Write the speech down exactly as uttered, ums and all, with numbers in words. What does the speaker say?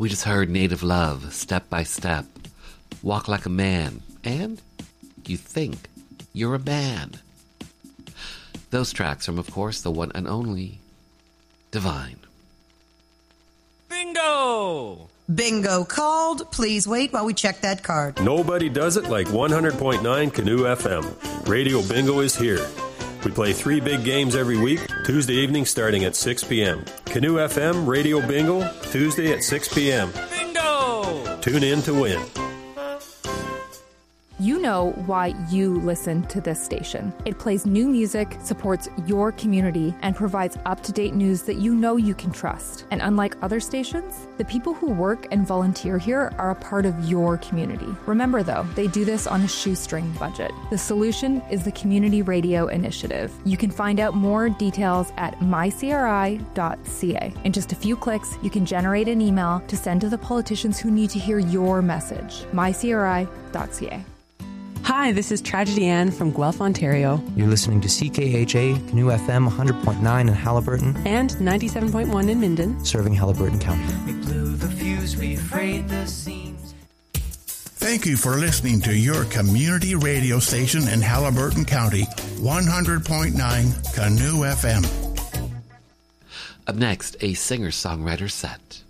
We just heard Native Love, Step by Step, Walk Like a Man, and You Think You're a Man. Those tracks from, of course, the one and only Divine. Bingo! Bingo called. Please wait while we check that card. Nobody does it like one hundred point nine Canoe F M. Radio Bingo is here. We play three big games every week, Tuesday evening starting at six p.m. Canoe F M Radio Bingo, Tuesday at six p.m. Bingo! Tune in to win. You know why you listen to this station. It plays new music, supports your community, and provides up-to-date news that you know you can trust. And unlike other stations, the people who work and volunteer here are a part of your community. Remember, though, they do this on a shoestring budget. The solution is the Community Radio Initiative. You can find out more details at my c r i dot c a. In just a few clicks, you can generate an email to send to the politicians who need to hear your message. my c r i dot c a. Hi, this is Tragedy Ann from Guelph, Ontario. You're listening to C K H A, Canoe F M one hundred point nine in Haliburton. And ninety-seven point one in Minden. Serving Haliburton County. We blew the fuse, we frayed the seams. Thank you for listening to your community radio station in Haliburton County, one hundred point nine Canoe F M. Up next, a singer-songwriter set.